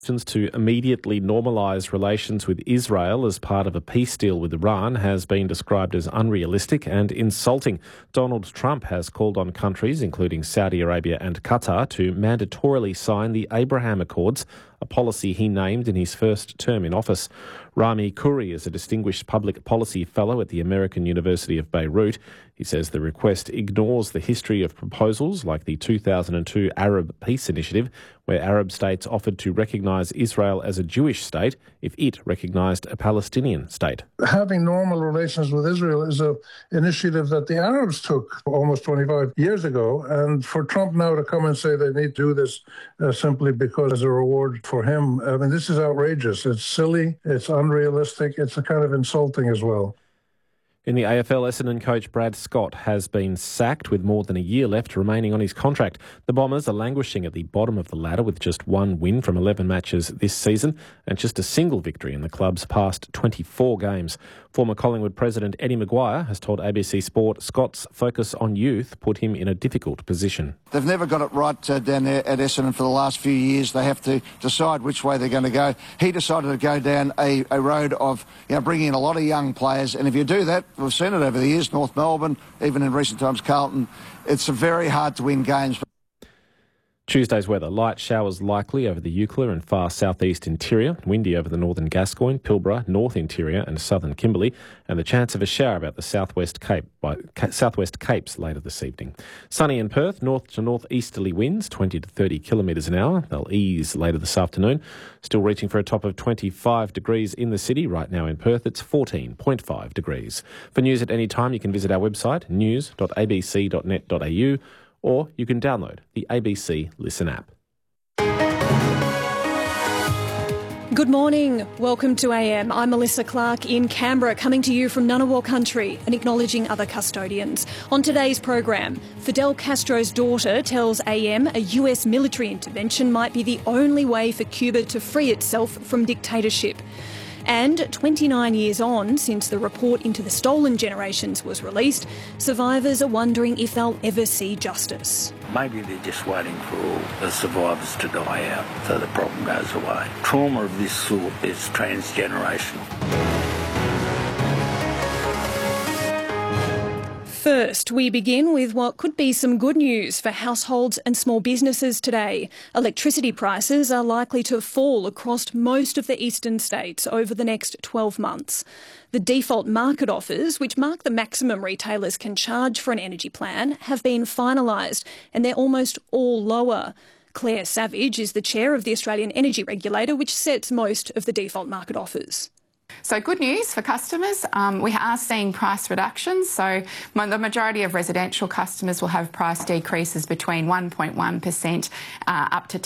To immediately normalise relations with Israel as part of a peace deal with Iran has been described as unrealistic and insulting. Donald Trump has called on countries, including Saudi Arabia and Qatar, to mandatorily sign the Abraham Accords, a policy he named in his first term in office. Rami Khouri is a distinguished public policy fellow at the American University of Beirut. He says the request ignores the history of proposals like the 2002 Arab Peace Initiative, where Arab states offered to recognise Israel as a Jewish state if it recognised a Palestinian state. Having normal relations with Israel is an initiative that the Arabs took almost 25 years ago, and for Trump now to come and say they need to do this simply because as a reward for him, I mean, this is outrageous. It's silly, it's unrealistic, it's a kind of insulting as well. In the AFL, Essendon coach Brad Scott has been sacked with more than a year left remaining on his contract. The Bombers are languishing at the bottom of the ladder with just one win from 11 matches this season and just a single victory in the club's past 24 games. Former Collingwood president Eddie Maguire has told ABC Sport Scott's focus on youth put him in a difficult position. They've never got it right down there at Essendon for the last few years. They have to decide which way they're going to go. He decided to go down a road of bringing in a lot of young players, and if you do that, we've seen it over the years, North Melbourne, even in recent times Carlton, it's very hard to win games. Tuesday's weather. Light showers likely over the Eucla and far southeast interior, windy over the northern Gascoyne, Pilbara, north interior and southern Kimberley, and the chance of a shower about the southwest Capes later this evening. Sunny in Perth, north to northeasterly winds, 20 to 30 kilometres an hour. They'll ease later this afternoon. Still reaching for a top of 25 degrees in the city. Right now in Perth, it's 14.5 degrees. For news at any time, you can visit our website, news.abc.net.au, or you can download the ABC Listen app. Good morning. Welcome to AM. I'm Melissa Clark in Canberra, coming to you from Ngunnawal country and acknowledging other custodians. On today's program, Fidel Castro's daughter tells AM a US military intervention might be the only way for Cuba to free itself from dictatorship. And 29 years on since the report into the stolen generations was released, survivors are wondering if they'll ever see justice. Maybe they're just waiting for all the survivors to die out so the problem goes away. Trauma of this sort is transgenerational. First, we begin with what could be some good news for households and small businesses today. Electricity prices are likely to fall across most of the eastern states over the next 12 months. The default market offers, which mark the maximum retailers can charge for an energy plan, have been finalised and they're almost all lower. Claire Savage is the chair of the Australian Energy Regulator, which sets most of the default market offers. So good news for customers. We are seeing price reductions. So the majority of residential customers will have price decreases between 1.1% up to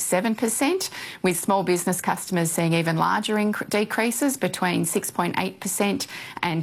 10.7%, with small business customers seeing even larger decreases between 6.8% and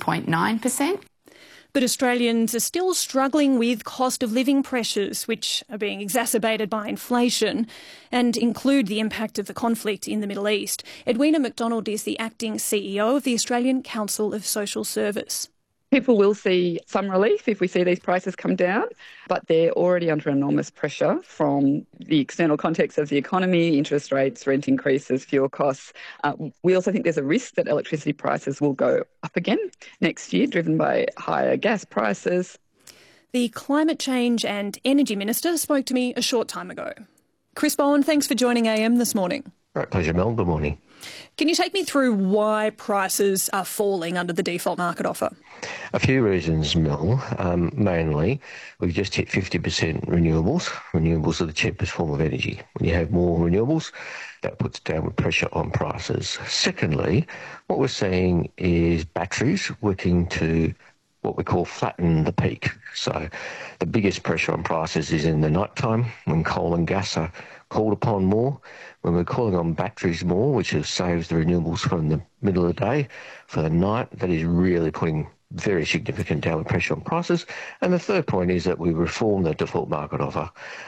20.9%. But Australians are still struggling with cost of living pressures, which are being exacerbated by inflation and include the impact of the conflict in the Middle East. Edwina McDonald is the acting CEO of the Australian Council of Social Service. People will see some relief if we see these prices come down, but they're already under enormous pressure from the external context of the economy, interest rates, rent increases, fuel costs. We also think there's a risk that electricity prices will go up again next year, driven by higher gas prices. The Climate Change and Energy Minister spoke to me a short time ago. Chris Bowen, thanks for joining AM this morning. Right, pleasure, Mel. Good morning. Can you take me through why prices are falling under the default market offer? A few reasons, Mel. Mainly, we've just hit 50% renewables. Renewables are the cheapest form of energy. When you have more renewables, that puts downward pressure on prices. Secondly, what we're seeing is batteries working to what we call flatten the peak. So the biggest pressure on prices is in the night time when coal and gas are called upon more. When we're calling on batteries more, which saves the renewables from the middle of the day for the night, that is really putting very significant downward pressure on prices. And the third point is that we reform the default market offer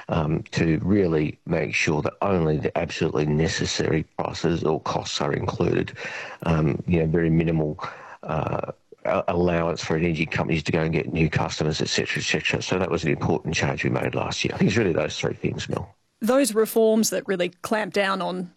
to really make sure that only the absolutely necessary prices or costs are included. Very minimal allowance for energy companies to go and get new customers, et cetera, et cetera. So that was an important change we made last year. I think it's really those three things, Mel. Those reforms that really clamp down on